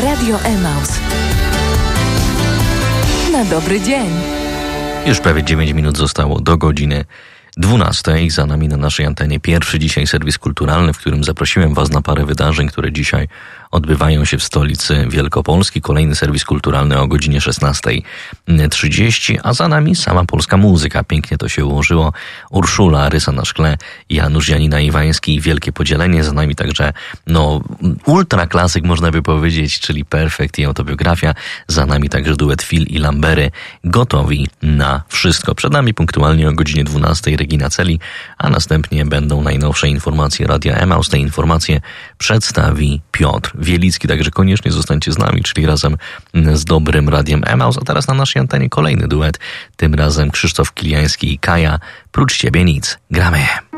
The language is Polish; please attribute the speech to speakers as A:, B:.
A: Radio Emaus. Na dobry dzień.
B: Już prawie 9 minut zostało do godziny 12. Za nami na naszej antenie pierwszy dzisiaj serwis kulturalny, w którym zaprosiłem Was na parę wydarzeń, które dzisiaj odbywają się w stolicy Wielkopolski. Kolejny serwis kulturalny o godzinie 16:30, a za nami sama polska muzyka. Pięknie to się ułożyło. Urszula, Rysa na szkle, Janusz Janina Iwański i Wielkie Podzielenie. Za nami także, ultraklasyk można by powiedzieć, czyli Perfekt i autobiografia. Za nami także duet Phil i Lambery, gotowi na wszystko. Przed nami punktualnie o godzinie 12 Regina Celi, a następnie będą najnowsze informacje Radia Emaus. Te informacje przedstawi Piotr Wielicki, także koniecznie zostańcie z nami, czyli razem z dobrym Radiem Emaus. A teraz na naszej antenie kolejny duet, tym razem Krzysztof Kiliański i Kaja. Prócz ciebie nic. Gramy.